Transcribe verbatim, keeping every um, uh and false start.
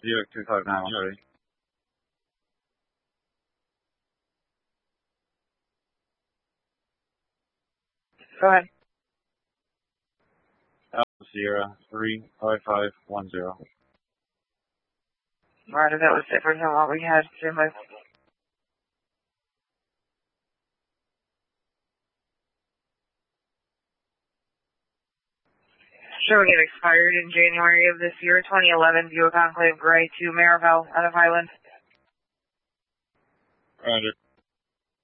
Buick two five nine one ready. Go ahead. Alpha Sierra three five five one zero. Roger, that was different than what we had. Stand by. Showing it expired in January of this year, twenty eleven Buick Enclave Gray to Maribel out of Highland. Roger.